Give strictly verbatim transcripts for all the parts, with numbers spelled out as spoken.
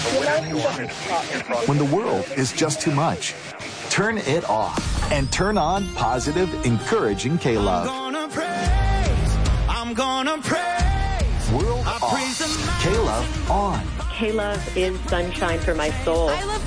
When the world is just too much, turn it off and turn on positive, encouraging K-Love. I'm gonna praise, I'm gonna praise. World off, K-Love on. K-Love is sunshine for my soul. I love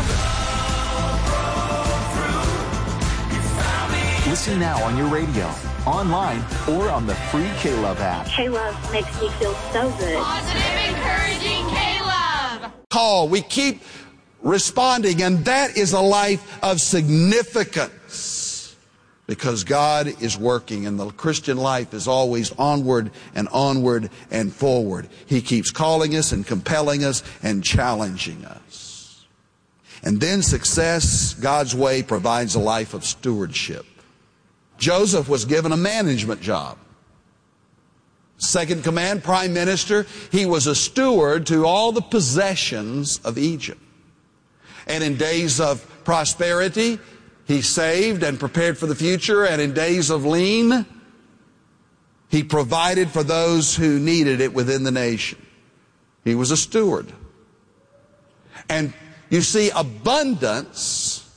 K-Love. Listen now on your radio, online, or on the free K-Love app. K-Love makes me feel so good. Positive, encouraging K-Love. Call. We keep responding, and that is a life of significance because God is working, and the Christian life is always onward and onward and forward. He keeps calling us and compelling us and challenging us. And then success, God's way, provides a life of stewardship. Joseph was given a management job. Second command, prime minister. He was a steward to all the possessions of Egypt. And in days of prosperity, he saved and prepared for the future. And in days of lean, he provided for those who needed it within the nation. He was a steward. And you see, abundance,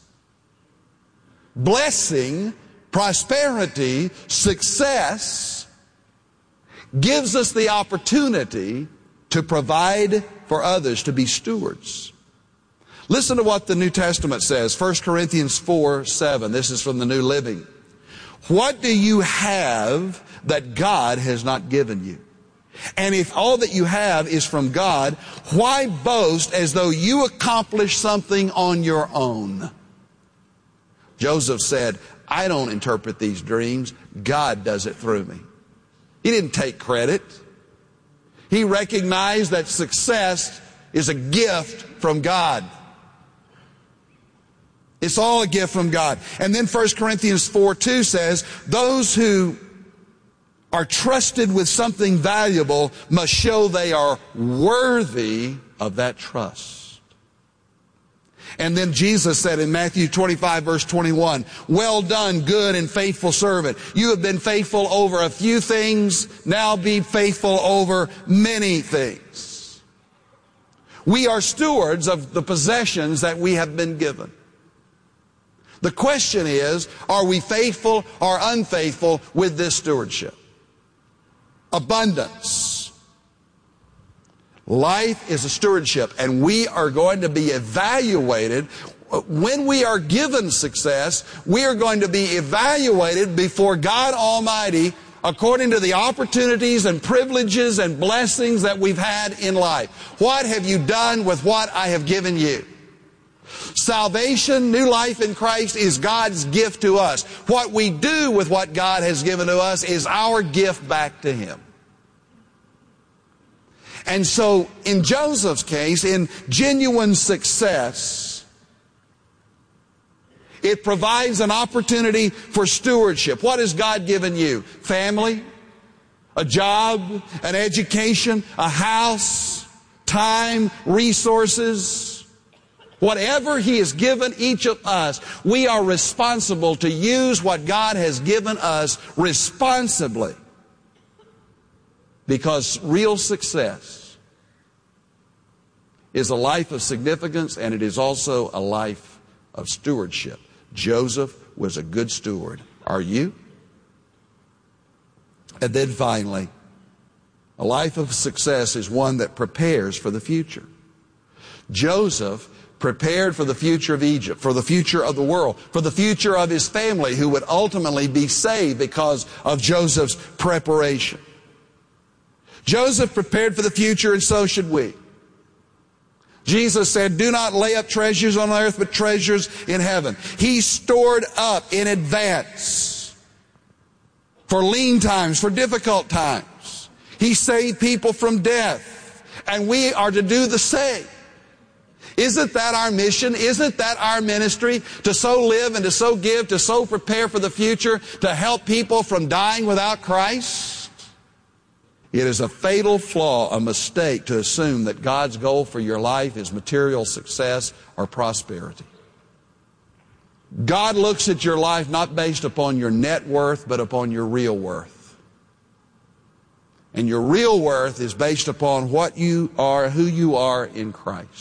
blessing, prosperity, success gives us the opportunity to provide for others, to be stewards. Listen to what the New Testament says, First Corinthians four seven. This is from the New Living. What do you have that God has not given you? And if all that you have is from God, why boast as though you accomplished something on your own? Joseph said, I don't interpret these dreams. God does it through me. He didn't take credit. He recognized that success is a gift from God. It's all a gift from God. And then First Corinthians four two says, those who are trusted with something valuable must show they are worthy of that trust. And then Jesus said in Matthew twenty-five, verse twenty-one, well done, good and faithful servant. You have been faithful over a few things. Now be faithful over many things. We are stewards of the possessions that we have been given. The question is, are we faithful or unfaithful with this stewardship? Abundance. Life is a stewardship, and we are going to be evaluated. When we are given success, we are going to be evaluated before God Almighty according to the opportunities and privileges and blessings that we've had in life. What have you done with what I have given you? Salvation, new life in Christ, is God's gift to us. What we do with what God has given to us is our gift back to Him. And so, in Joseph's case, in genuine success, it provides an opportunity for stewardship. What has God given you? Family, a job, an education, a house, time, resources. Whatever He has given each of us, we are responsible to use what God has given us responsibly. Because real success is a life of significance, and it is also a life of stewardship. Joseph was a good steward. Are you? And then finally, a life of success is one that prepares for the future. Joseph prepared for the future of Egypt, for the future of the world, for the future of his family who would ultimately be saved because of Joseph's preparation. Joseph prepared for the future, and so should we. Jesus said, do not lay up treasures on earth, but treasures in heaven. He stored up in advance for lean times, for difficult times. He saved people from death, and we are to do the same. Isn't that our mission? Isn't that our ministry? To so live and to so give, to so prepare for the future, to help people from dying without Christ? It is a fatal flaw, a mistake, to assume that God's goal for your life is material success or prosperity. God looks at your life not based upon your net worth, but upon your real worth. And your real worth is based upon what you are, who you are in Christ.